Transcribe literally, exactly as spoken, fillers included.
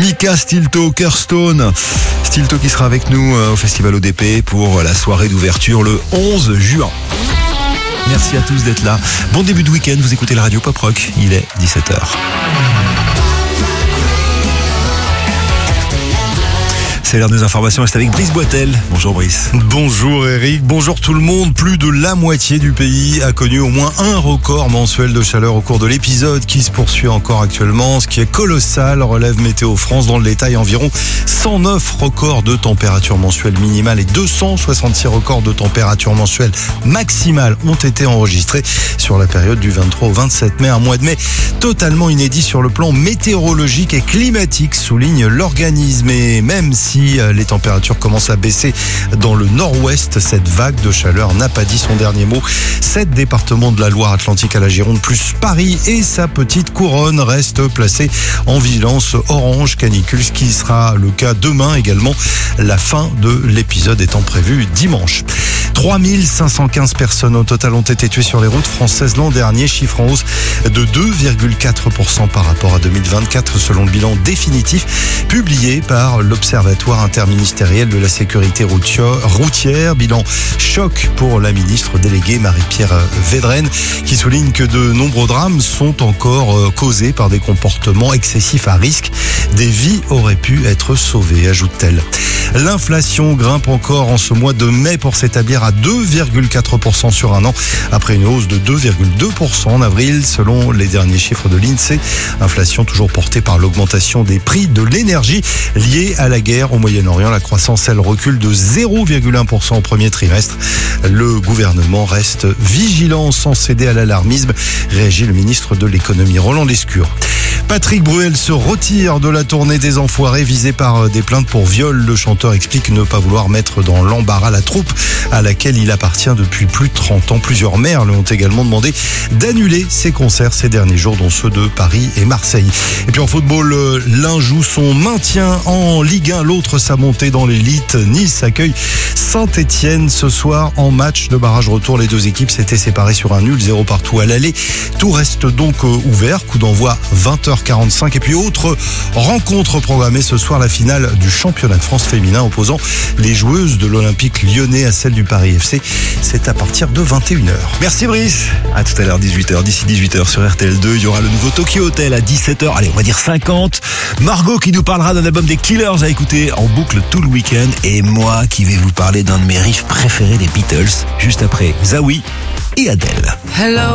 Mika Stilto, Kirstone. Stilto qui sera avec nous au Festival O D P pour la soirée d'ouverture le onze juin. Merci à tous d'être là. Bon début de week-end, vous écoutez la radio Pop Rock, il est dix-sept heures. C'est l'heure des informations, c'est avec Brice Boitel. Bonjour Brice. Bonjour Eric, bonjour tout le monde. Plus de la moitié du pays a connu au moins un record mensuel de chaleur au cours de l'épisode qui se poursuit encore actuellement. Ce qui est colossal, relève Météo France dans le détail. Environ cent neuf records de température mensuelle minimale et deux cent soixante-six records de température mensuelle maximale ont été enregistrés sur la période du vingt-trois au vingt-sept mai. Un mois de mai totalement inédit sur le plan météorologique et climatique, souligne l'organisme. Et même si les températures commencent à baisser dans le nord-ouest, cette vague de chaleur n'a pas dit son dernier mot. Sept départements de la Loire-Atlantique à la Gironde, plus Paris et sa petite couronne restent placés en vigilance orange canicule, ce qui sera le cas demain également, la fin de l'épisode étant prévue dimanche. trois mille cinq cent quinze personnes au total ont été tuées sur les routes françaises l'an dernier, chiffre en hausse de deux virgule quatre pour cent par rapport à deux mille vingt-quatre selon le bilan définitif publié par l'Observatoire interministériel de la sécurité routière. Bilan choc pour la ministre déléguée Marie-Pierre Védrenne qui souligne que de nombreux drames sont encore causés par des comportements excessifs à risque. Des vies auraient pu être sauvées, ajoute-t-elle. L'inflation grimpe encore en ce mois de mai pour s'établir à deux virgule quatre pour cent sur un an, après une hausse de deux virgule deux pour cent en avril, selon les derniers chiffres de l'INSEE. Inflation toujours portée par l'augmentation des prix de l'énergie liée à la guerre au Moyen-Orient. La croissance, elle, recule de zéro virgule un pour cent au premier trimestre. Le gouvernement reste vigilant sans céder à l'alarmisme, réagit le ministre de l'économie Roland Lescure. Patrick Bruel se retire de la tournée des Enfoirés visée par des plaintes pour viol. Le chanteur explique ne pas vouloir mettre dans l'embarras la troupe à laquelle il appartient depuis plus de trente ans. Plusieurs maires lui ont également demandé d'annuler ses concerts ces derniers jours, dont ceux de Paris et Marseille. Et puis en football, l'un joue son maintien en Ligue un, l'autre sa montée dans l'élite. Nice accueille Saint-Etienne ce soir en match de barrage retour. Les deux équipes s'étaient séparées sur un nul, zéro partout à l'aller. Tout reste donc ouvert. Coup d'envoi vingt heures quarante-cinq. Et puis autre rencontre programmée ce soir, la finale du championnat de France féminin opposant les joueuses de l'Olympique lyonnais à celle du Paris F C. C'est à partir de vingt et une heures. Merci Brice. À tout à l'heure, dix-huit heures. D'ici dix-huit heures sur R T L deux, il y aura le nouveau Tokyo Hotel à dix-sept heures. Allez, on va dire cinquante. Margot qui nous parlera d'un album des Killers à écouter en boucle tout le week-end. Et moi qui vais vous parler d'un de mes riffs préférés des Beatles, juste après Zawi et Adele. Hello.